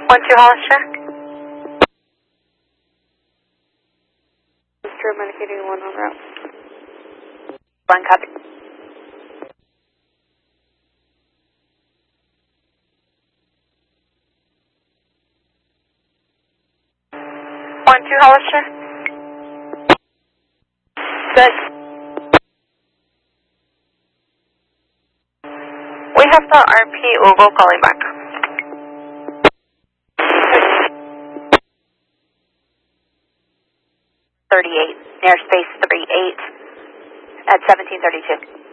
1-2 Hollister. Hollister, medicating 1 on route. 1 copy. One, 2 Hollister. Good. We have the RP Ogle calling back. 38, near space 38 at 1732.